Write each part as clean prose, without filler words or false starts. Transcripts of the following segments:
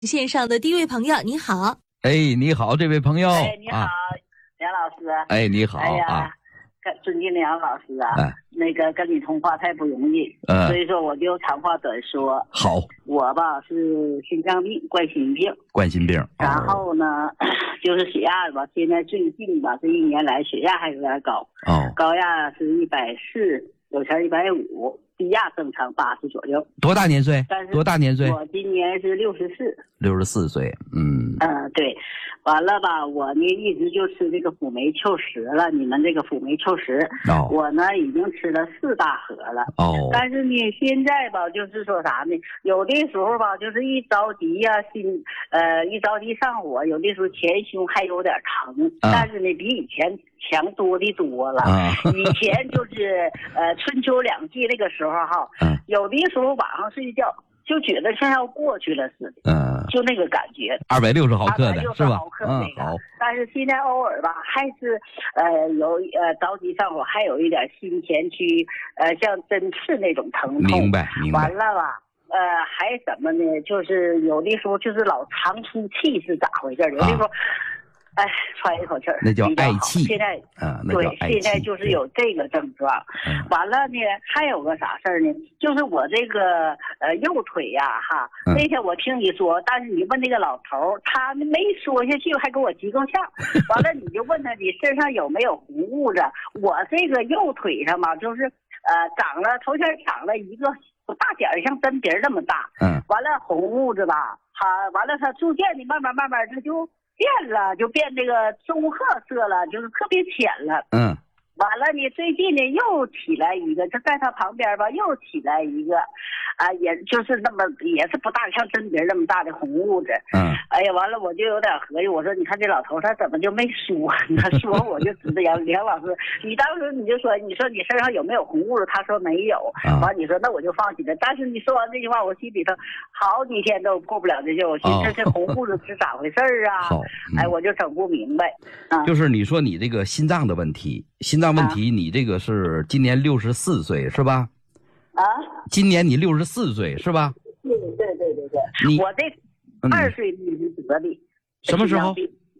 线上的第一位朋友，你好。 哎，你好，这位朋友。 哎，你好，梁老师。 哎，你好。 哎呀，尊敬的梁老师啊，那个跟你通话太不容易，所以说我就长话短说。 好， 我吧是心脏病，冠心病。 冠心病。 然后呢，就是血压吧，现在最近吧，这1年来血压还有点高。高压是140，有前150。低压正常80左右。 多大年岁？多大年岁？ 我今年是64。 64岁。 对。完了吧，我呢一直就吃这个辅酶 Q10了，你们这个辅酶 Q10，我呢已经吃了4大盒了。但是呢，现在吧，就是说啥呢？有的时候吧，就是一着急呀，一着急上火，有的时候前胸还有点疼，但是呢，比以前强多的多了。以前就是春秋两季那个时候哈，有的时候晚上睡觉就觉得像要过去了似的，就那个感觉。 260毫克的是吧？ 好。但是现在偶尔吧，还是有着急上火，还有一点心前区像针刺那种疼痛。 明白。 完了吧，还什么呢？就是有的时候就是老长出气是咋回事？有的时候。喘一口气儿， 那叫嗳气。 现在对，现在就是有这个症状。完了呢，还有个啥事儿呢？就是我这个右腿呀，那天我听你说，但是你问那个老头，他没说下去，还给我急够呛。完了，你就问他你身上有没有红物质？我这个右腿上嘛，就是头先长了一个大点儿，像针鼻那么大。完了红物质吧，完了它逐渐的慢慢它就变了，就变这个棕褐色了，就是特别浅了。完了呢，最近呢又起来一个，就在他旁边吧，又起来一个，也就是那么也是不大，像针鼻那么大的红物质。哎呀，完了我就有点合计，我说你看这老头他怎么就没说？他说我就知道梁老师，你当时你就说你身上有没有红物质？他说没有。完你说那我就放心了。但是你说完这句话，我心里头好几天都过不了这劲，我寻思这红物质是咋回事啊？我就整不明白。 就是你说你这个心脏的问题。心脏问题，你这个是今年64岁是吧？今年你64岁是吧？ 对。我这2岁得的。 什么时候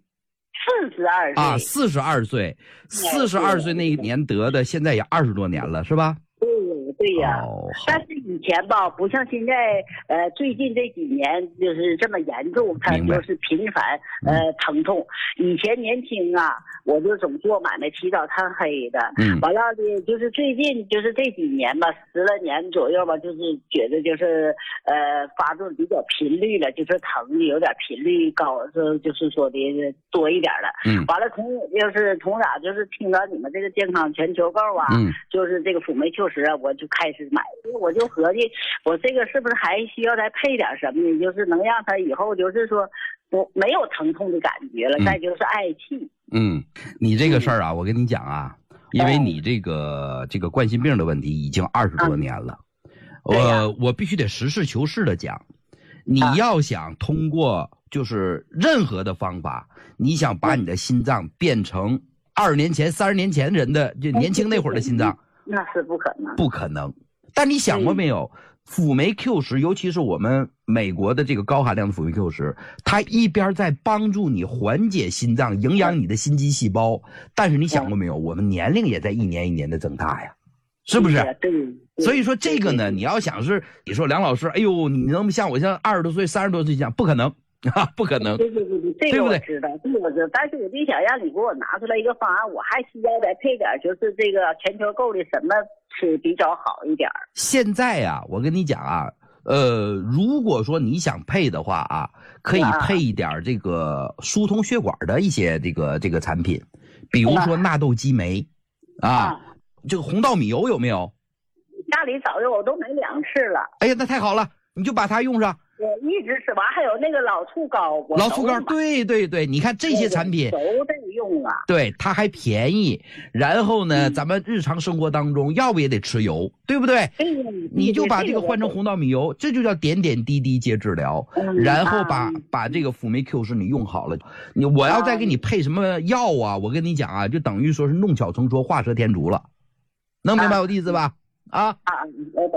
？42岁。 42岁，42岁那一年得的，现在也20多年了是吧？ 对呀。但是以前吧，不像现在，最近这几年就是这么严重，它就是频繁疼痛。以前年轻啊，我就总做买卖起早贪黑的。完了的，就是最近就是这几年吧，10来年左右吧，就是觉得就是发作比较频率了，就是疼的有点频率高，就是说的多一点了。完了从哪就是听到你们这个健康全球购啊，就是这个辅酶 Q10啊，我就开始买。我就合计，我这个是不是还需要再配点什么呢？就是能让他以后就是说没有疼痛的感觉了，再就是嗳气。 你这个事儿啊，我跟你讲啊，因为你这个冠心病的问题已经20多年了，我必须得实事求是的讲，你要想通过就是任何的方法，你想把你的心脏变成20年前、30年前人的就年轻那会儿的心脏， 那是不可能， 不可能。但你想过没有，辅酶 Q10，尤其是我们美国的这个高含量的辅酶 Q10，它一边在帮助你缓解心脏、营养你的心肌细胞，但是你想过没有，我们年龄也在一年一年的增大呀，是不是？ 对。 所以说这个呢，你要想是你说梁老师，哎呦，你能像我像20多岁、30多岁这样，不可能。不可能。 对，这个我知道，但是我就想让你给我拿出来一个方案，我还需要再配点就是这个全球购的什么吃比较好一点。 现在啊，我跟你讲啊，如果说你想配的话啊，可以配一点这个疏通血管的一些这个产品，比如说纳豆激酶这个红稻米油有没有？ 家里早就我都买2次了。 哎呀，那太好了，你就把它用上。 我一直吃完，还有那个老醋膏， 对，你看这些产品都在用啊。 对，它还便宜。然后呢，咱们日常生活当中要不也得吃油，对不对？你就把这个换成红稻米油，这就叫点点滴滴皆治疗。然后把这个辅酶 Q10你用好了，我要再给你配什么药啊？我跟你讲啊，就等于说是弄巧成拙，画蛇添足了。能明白我的意思吧？ 我懂。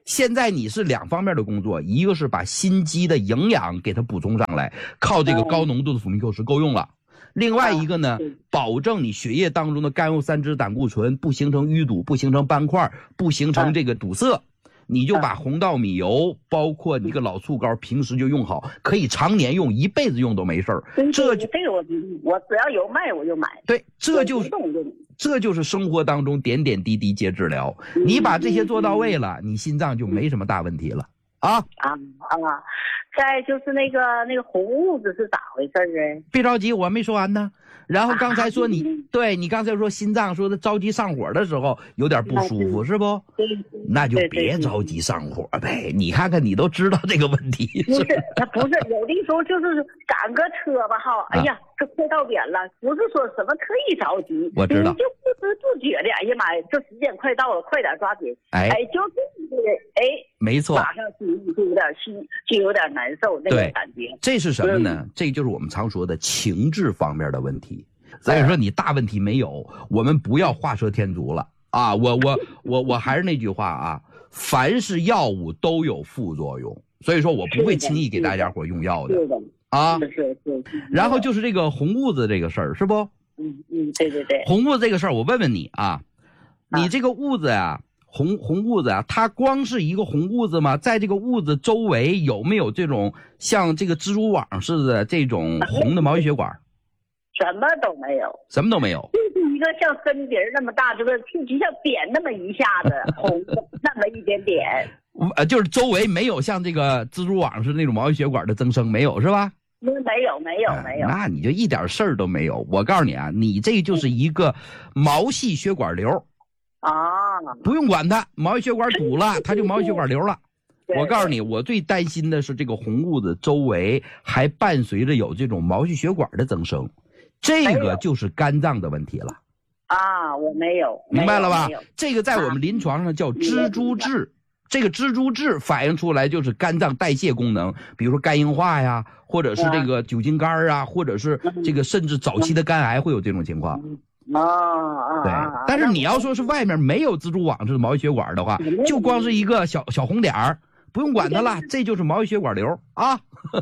现在你是两方面的工作，一个是把心肌的营养给它补充上来，靠这个高浓度的辅酶 Q10够用了。另外一个呢，保证你血液当中的甘油三酯胆固醇不形成淤堵，不形成斑块，不形成这个堵塞。你就把红稻米油，包括你这个老醋膏，平时就用好，可以常年用，一辈子用都没事儿。 这个我只要有卖我就买。 对，这就是生活当中点点滴滴皆治疗。你把这些做到位了，你心脏就没什么大问题了啊。 再就是那个红痦子是咋回事啊？ 别着急，我还没说完呢。然后刚才说你刚才说心脏说的着急上火的时候有点不舒服是不？那就别着急上火呗。你看看你都知道这个问题。 不是，他不是有的时候就是赶个车吧哈，哎呀，这快到点了，不是说什么特意着急， 我知道， 你就不知不觉的，哎呀妈呀，这时间快到了，快点抓紧，就是没错， 马上就有点难受那种感觉。 这是什么呢？这就是我们常说的情志方面的问题。所以说你大问题没有，我们不要画蛇添足了啊！我还是那句话啊，凡是药物都有副作用，所以说我不会轻易给大家伙用药的啊。是。然后就是这个红痦子这个事儿，是不？ 对。 红痦子这个事儿，我问问你啊，你这个痦子呀，红痦子啊，它光是一个红痦子吗？在这个痦子周围有没有这种像这个蜘蛛网似的这种红的毛细血管？ 什么都没有，就是一个像针鼻那么大，就像扁那么一下子红那么一点点。 就是周围没有像这个蜘蛛网似的那种毛细血管的增生，没有是吧？ 没有。 那你就一点事儿都没有。我告诉你啊，你这就是一个毛细血管瘤啊，不用管它，毛细血管堵了，它就毛细血管瘤了。我告诉你，我最担心的是这个红痦子周围还伴随着有这种毛细血管的增生。这个就是肝脏的问题了啊！我没有， 明白了吧？这个在我们临床上叫蜘蛛痣，这个蜘蛛痣反映出来就是肝脏代谢功能，比如说肝硬化呀，或者是这个酒精肝啊，或者是这个甚至早期的肝癌会有这种情况。对，但是你要说是外面没有蜘蛛网似的毛细血管的话，就光是一个小红点儿，不用管它了，这就是毛细血管瘤啊。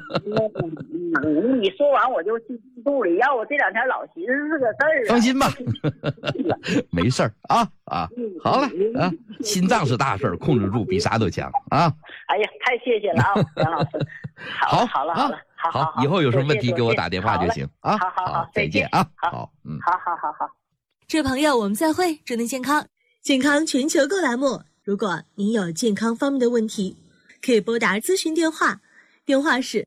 你说完我就记肚里，要我这两天老寻思是个事儿。 放心吧，没事儿啊。好了啊，心脏是大事儿，控制住比啥都强啊。 哎呀，太谢谢了啊，杨老师。好了， 好，以后有什么问题给我打电话就行啊。 好， 再见啊。 好。 这位朋友，我们再会，祝您健康。健康全球购栏目，如果您有健康方面的问题，可以拨打咨询电话，电话是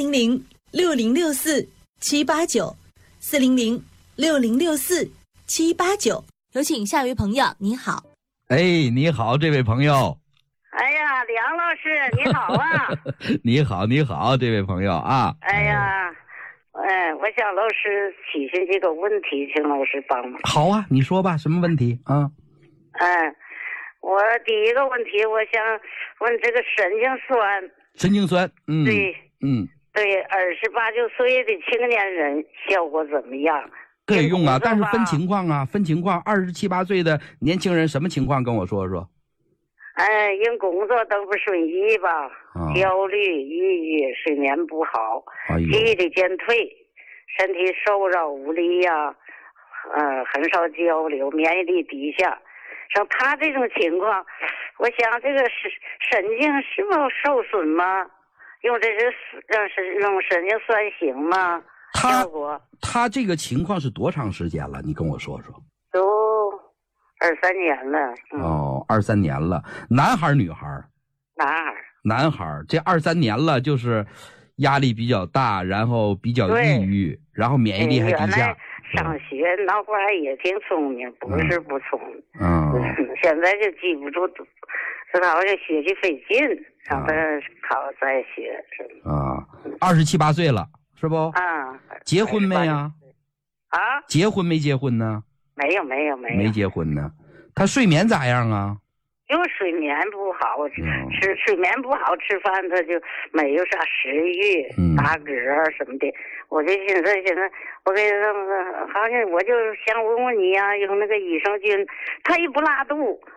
400-6064-789，400-6064-789。有请下一位朋友，你好。 你好，这位朋友。 哎呀，梁老师你好啊。 你好，这位朋友啊。 哎呀，我想老师提醒几个问题，请老师帮忙。 好啊，你说吧，什么问题啊？ 我第一个问题，我想问这个神经酸，对，28、29岁的青年人效果怎么样？ 可以用啊，但是分情况啊，27、28岁的年轻人什么情况跟我说说。 因工作都不顺意吧，焦虑、抑郁、睡眠不好，记忆力减退，身体瘦弱无力呀，很少交流，免疫力低下。像他这种情况，我想这个神经是否受损吗？用神经酸行吗？ 他这个情况是多长时间了？你跟我说说。 都23年了。 23年了。男孩女孩？男孩。这23年了，就是压力比较大，然后比较抑郁，然后免疫力还低下。 上学脑瓜也挺聪明，不是不聪明。现在就记不住，这好像学习费劲，让他考再学。 27、28岁了，是不？结婚没呀？结婚没结婚呢？ 没有。 没结婚呢。他睡眠咋样啊？ 就睡眠不好，睡眠不好，吃饭他就没有啥食欲，打嗝什么的。我就现在我给他好像我就想问问你呀，用那个益生菌，他也不拉肚，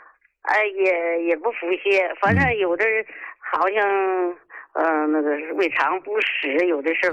也不腹泻，反正有的好像那个胃肠不使，有的时候